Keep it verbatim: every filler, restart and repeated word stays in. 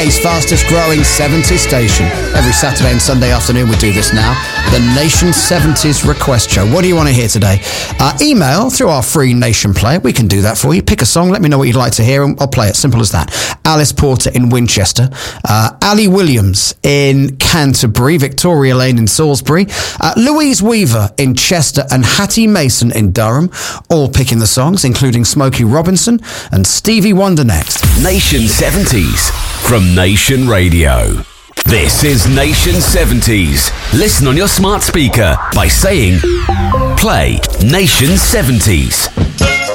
Fastest growing seventies station. Every Saturday and Sunday afternoon we do this now. The Nation seventies Request Show. What do you want to hear today? Uh, email through our free Nation Play. We can do that for you. Pick a song, let me know what you'd like to hear, and I'll play it. Simple as that. Alice Porter in Winchester. Uh, Ali Williams in Canterbury. Victoria Lane in Salisbury. Uh, Louise Weaver in Chester and Hattie Mason in Durham. All picking the songs, including Smokey Robinson and Stevie Wonder next. Nation seventies from Nation Radio. This is Nation seventies. Listen on your smart speaker by saying, play Nation seventies.